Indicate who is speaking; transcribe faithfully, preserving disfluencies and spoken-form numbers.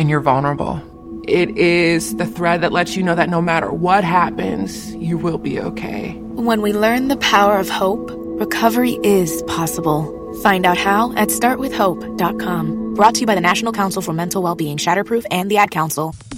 Speaker 1: when you're vulnerable. It is the thread that lets you know that no matter what happens, you will be okay.
Speaker 2: When we learn the power of hope, recovery is possible. Find out how at start with hope dot com. Brought to you by the National Council for Mental Wellbeing, Shatterproof, and the Ad Council.